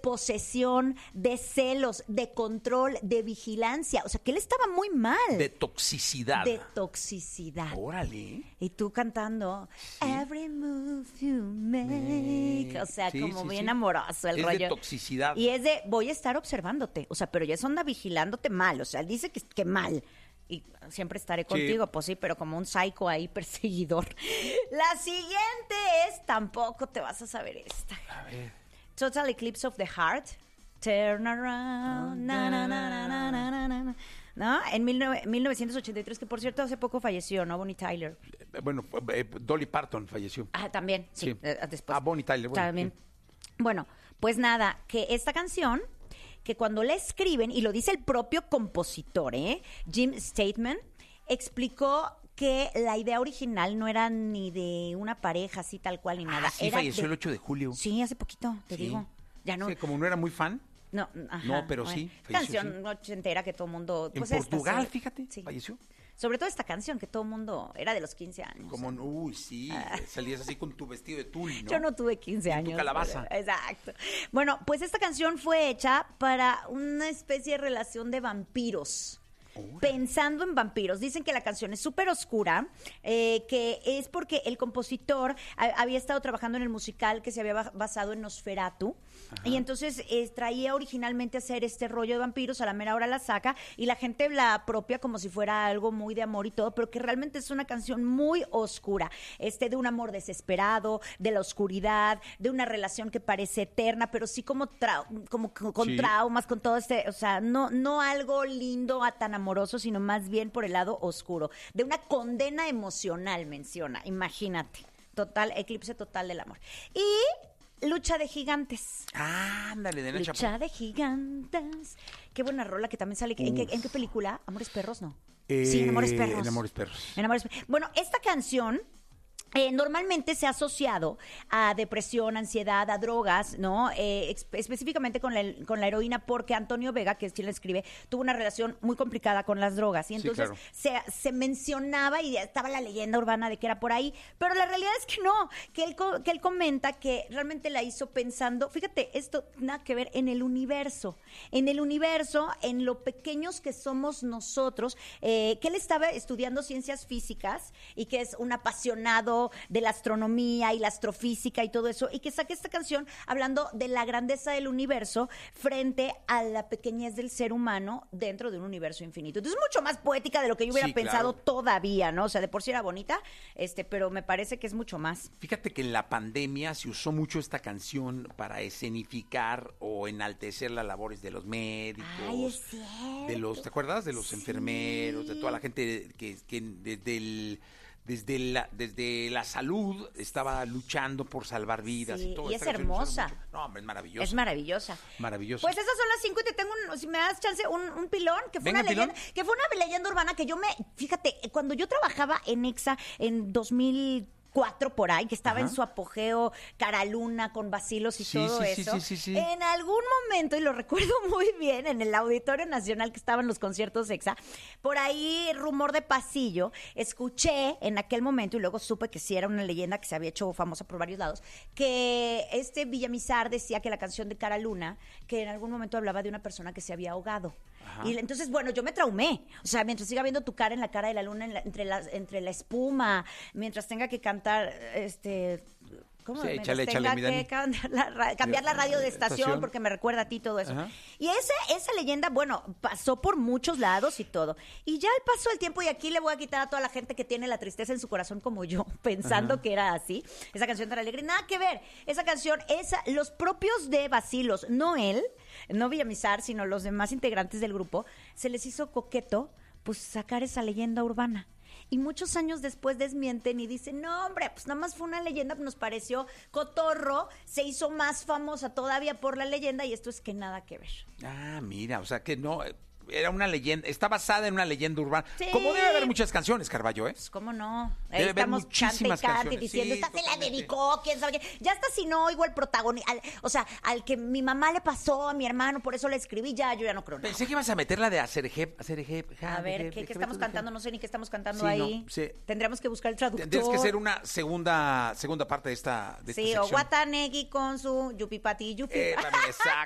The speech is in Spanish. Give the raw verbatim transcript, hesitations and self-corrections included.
posesión, de celos, de control, de vigilancia. O sea, que él estaba muy mal. De toxicidad. De toxicidad. Órale. Y tú cantando Sí. Every move you make. O sea, Sí, como sí, bien sí. amoroso el Es rollo. de toxicidad. Y es de, voy a estar observándote. O sea, pero ya es onda vigilándote mal. O sea, él dice que, que mal. Y siempre estaré contigo, Sí. pues sí, pero como un psycho ahí perseguidor. La siguiente es, tampoco te vas a saber esta. A ver. Total Eclipse of the Heart. Turn around. Na, na, na, na, na, na, na, na. ¿No? En mil nove- mil novecientos ochenta y tres, que por cierto hace poco falleció, ¿no? Bonnie Tyler. Eh, Bueno, eh, Dolly Parton falleció. Ah, también, sí, Sí. eh, después. Ah, Bonnie Tyler, bueno, También. sí. Bueno, pues nada, que esta canción, que cuando la escriben, y lo dice el propio compositor, ¿eh? Jim Stateman, explicó que la idea original no era ni de una pareja así tal cual ni nada. Ah, sí, era falleció de- el ocho de julio. Sí, hace poquito, te Sí. digo. Ya no. Sí, como no era muy fan. No, ajá, No, pero sí, falleció, Canción ochentera que todo el mundo. En pues esta, Portugal, sí. fíjate, Sí. falleció. Sobre todo esta canción que todo el mundo era de los quince años. Como, uy, sí, salías así con tu vestido de tul, ¿no? Ah. Yo no tuve quince Y tu años. calabaza. pero- Exacto. Bueno, pues esta canción fue hecha para una especie de relación de vampiros. Pensando en vampiros. Dicen que la canción es súper oscura, eh, que es porque el compositor a- había estado trabajando en el musical que se había ba- basado en Nosferatu. Y entonces eh, traía originalmente a hacer este rollo de vampiros, a la mera hora la saca y la gente la apropia como si fuera algo muy de amor y todo, pero que realmente es una canción muy oscura, este de un amor desesperado, de la oscuridad, de una relación que parece eterna, pero sí como, trau- como con con Sí. traumas, con todo este, o sea, no, no algo lindo a tan amoroso, sino más bien por el lado oscuro, de una condena emocional, menciona, imagínate, total, eclipse total del amor. Y Lucha de Gigantes. Ah, ándale, de Nacha. Lucha de Gigantes. Qué buena rola que también sale. ¿En qué, en qué película? Amores Perros, ¿no? sí, en Amores Perros. En Amores Perros. En Amores Perros. Bueno, esta canción eh, normalmente se ha asociado a depresión, ansiedad, a drogas, ¿no? Eh, ex- específicamente con la, con la heroína, porque Antonio Vega, que es quien la escribe, tuvo una relación muy complicada con las drogas. Y Sí, entonces claro. se, se mencionaba y estaba la leyenda urbana de que era por ahí, pero la realidad es que no, que él, co- que él comenta que realmente la hizo pensando, fíjate, esto nada que ver en el universo, en el universo, en lo pequeños que somos nosotros, eh, que él estaba estudiando ciencias físicas y que es un apasionado de la astronomía y la astrofísica y todo eso, y que saque esta canción hablando de la grandeza del universo frente a la pequeñez del ser humano dentro de un universo infinito. Entonces es mucho más poética de lo que yo hubiera Sí, pensado claro. todavía, ¿no? O sea, de por sí era bonita, este, pero me parece que es mucho más. Fíjate que en la pandemia se usó mucho esta canción para escenificar o enaltecer las labores de los médicos. Ay, es cierto. De los, ¿te acuerdas? De los Sí. enfermeros, de toda la gente que, que desde el desde la desde la salud estaba luchando por salvar vidas Sí, y todo. y Esta es canción se usa hermosa. mucho. No, hombre, es maravillosa. Es maravillosa. Maravillosa. Pues esas son las cinco y te tengo, un, si me das chance, un, un pilón, que fue Venga, una leyenda, pilón. que fue una leyenda urbana que yo me, fíjate, cuando yo trabajaba en Exa en dos mil cuatro por ahí, que estaba Ajá. en su apogeo, Cara Luna con vacilos y Sí, todo sí, sí, eso. sí, sí, sí. En algún momento, y lo recuerdo muy bien, en el Auditorio Nacional que estaban los conciertos Exa, por ahí, rumor de pasillo, escuché en aquel momento, y luego supe que sí era una leyenda que se había hecho famosa por varios lados, que este Villamizar decía que la canción de Cara Luna, que en algún momento hablaba de una persona que se había ahogado. Ajá. Y entonces, bueno, yo me traumé. O sea, mientras siga viendo tu cara en la cara de la luna, en la- entre, la, entre la espuma, mientras tenga que cantar, este... ¿Cómo? Sí, Mientras échale, échale, tenga mi que Dani. cambiar la, ra- cambiar la radio de estación, Estación. porque me recuerda a ti todo eso. Ajá. Y esa, esa leyenda, bueno, pasó por muchos lados y todo. Y ya al paso del tiempo, y aquí le voy a quitar a toda la gente que tiene la tristeza en su corazón como yo, pensando Ajá. que era así, esa canción tan alegre. Nada que ver. Esa canción, esa, los propios de Bacilos, no él, no Villamizar, sino los demás integrantes del grupo, se les hizo coqueto, pues, sacar esa leyenda urbana. Y muchos años después desmienten y dicen, no, hombre, pues nada más fue una leyenda, nos pareció cotorro, se hizo más famosa todavía por la leyenda y esto es que nada que ver. Ah, mira, o sea que no, eh, era una leyenda, está basada en una leyenda urbana. Sí. Como debe haber muchas canciones, Carballo, ¿eh? Pues cómo no. Ahí Debe haber estamos cante y muchísimas cante canciones. diciendo, Sí, esta se la totalmente. dedicó, quién sabe qué. Ya hasta si no oigo el protagonista, o sea, al que mi mamá le pasó a mi hermano, por eso le escribí, ya, yo ya no creo nada. Pensé que ibas a meterla de Acerejep, Acerejep. A ver, ¿qué, qué estamos cantando? No sé ni qué estamos cantando Sí, no, ahí. sí. Tendríamos que buscar el traductor. Tienes que ser una segunda segunda parte de esta, de Sí, esta o sección. Watanegi con su yupipati yupi. Eh, también, exacto.